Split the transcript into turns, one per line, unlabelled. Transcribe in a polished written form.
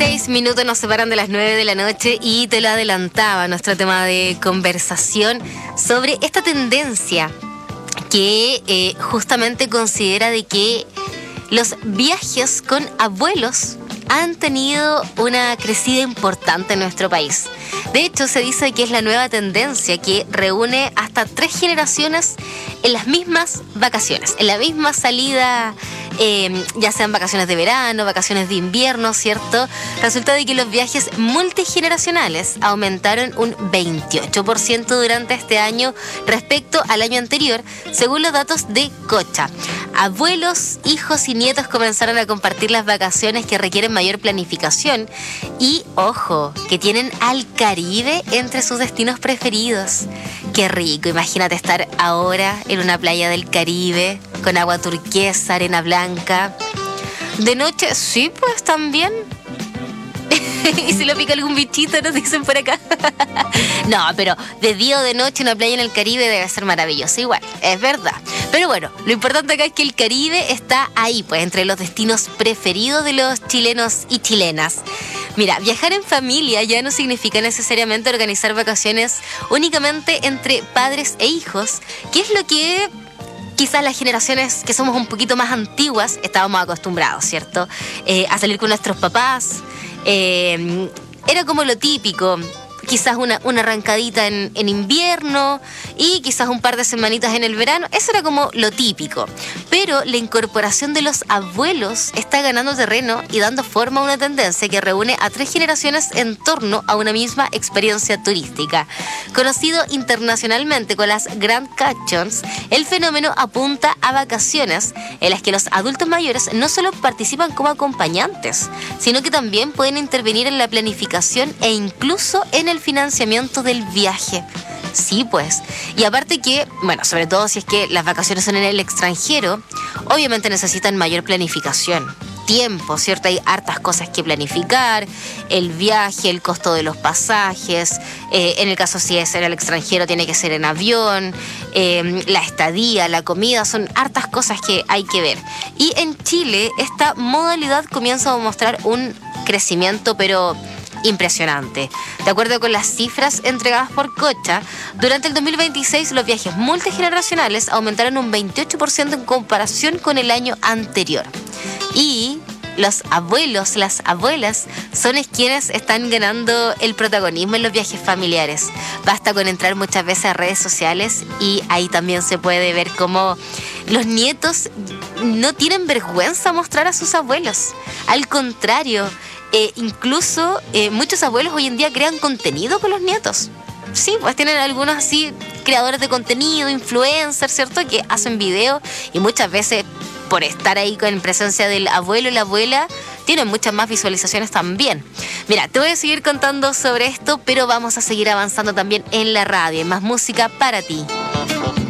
6 minutos nos separan de las 9 de la noche y te lo adelantaba nuestro tema de conversación sobre esta tendencia que justamente considera de que los viajes con abuelos han tenido una crecida importante en nuestro país. De hecho, se dice que es la nueva tendencia que reúne hasta 3 generaciones en las mismas vacaciones, en la misma salida, ya sean vacaciones de verano, vacaciones de invierno, ¿cierto? Resulta de que los viajes multigeneracionales aumentaron un 28% durante este año respecto al año anterior, según los datos de Cocha. Abuelos, hijos y nietos comenzaron a compartir las vacaciones que requieren mayor planificación y, ojo, que tienen al Caribe entre sus destinos preferidos. Qué rico, imagínate estar ahora en una playa del Caribe con agua turquesa, arena blanca. De noche, sí, pues también. Y si lo pica algún bichito, nos dicen por acá. No, pero de día o de noche una playa en el Caribe debe ser maravillosa igual, es verdad. Pero bueno, lo importante acá es que el Caribe está ahí, pues, entre los destinos preferidos de los chilenos y chilenas. Mira, viajar en familia ya no significa necesariamente organizar vacaciones únicamente entre padres e hijos, que es lo que quizás las generaciones que somos un poquito más antiguas estábamos acostumbrados, ¿cierto? A salir con nuestros papás. Era como lo típico. Quizás una arrancadita en invierno y quizás un par de semanitas en el verano. Eso era como lo típico. Pero la incorporación de los abuelos está ganando terreno y dando forma a una tendencia que reúne a 3 generaciones en torno a una misma experiencia turística. Conocido internacionalmente con las Grand Canons, el fenómeno apunta a vacaciones en las que los adultos mayores no solo participan como acompañantes, sino que también pueden intervenir en la planificación e incluso en el financiamiento del viaje. Sí, pues. Y aparte que, bueno, sobre todo si es que las vacaciones son en el extranjero, obviamente necesitan mayor planificación. Tiempo, ¿cierto? Hay hartas cosas que planificar, el viaje, el costo de los pasajes, en el caso si es en el extranjero tiene que ser en avión, la estadía, la comida, son hartas cosas que hay que ver. Y en Chile esta modalidad comienza a mostrar un crecimiento, pero impresionante. De acuerdo con las cifras entregadas por Cocha, durante el 2026 los viajes multigeneracionales aumentaron un 28% en comparación con el año anterior. Y los abuelos, las abuelas, son quienes están ganando el protagonismo en los viajes familiares. Basta con entrar muchas veces a redes sociales y ahí también se puede ver cómo los nietos no tienen vergüenza mostrar a sus abuelos. Al contrario, incluso muchos abuelos hoy en día crean contenido con los nietos. Sí, pues tienen algunos así creadores de contenido, influencers, ¿cierto? Que hacen videos y muchas veces por estar ahí con presencia del abuelo y la abuela tienen muchas más visualizaciones también. Mira, te voy a seguir contando sobre esto, pero vamos a seguir avanzando también en la radio, en más música para ti.